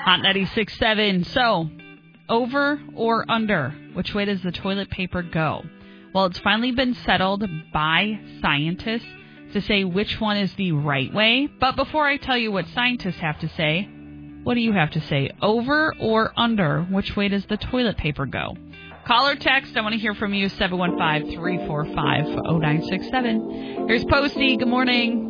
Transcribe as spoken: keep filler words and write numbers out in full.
Hot ninety-six point seven. So, over or under? Which way does the toilet paper go? Well, it's finally been settled by scientists to say which one is the right way. But before I tell you what scientists have to say, what do you have to say? Over or under? Which way does the toilet paper go? Call or text. I want to hear from you. seven one five, three four five, zero nine six seven. Here's Posty. Good morning.